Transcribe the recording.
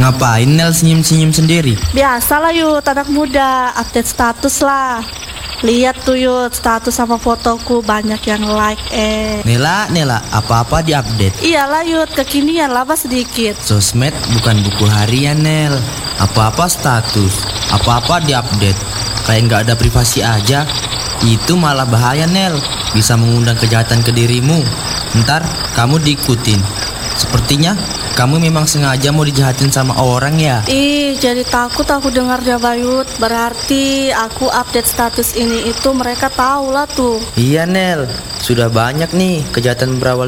Ngapain Nel senyum-senyum sendiri? Biasalah Yud, anak muda, update status lah. Lihat tuh Yud, status sama fotoku banyak yang like Nela, apa-apa diupdate. Iyalah Yud, kekinian lama sedikit. Sosmed bukan buku harian Nel. Apa-apa status, apa-apa diupdate. Kayak nggak ada privasi aja. Itu malah bahaya Nel. Bisa mengundang kejahatan ke dirimu. Ntar kamu diikutin. Sepertinya kamu memang sengaja mau dijahatin sama orang ya? Ih, jadi takut aku dengarnya Bayut. Berarti aku update status ini itu mereka tahu lah tuh. Iya Nel, sudah banyak nih kejahatan berawal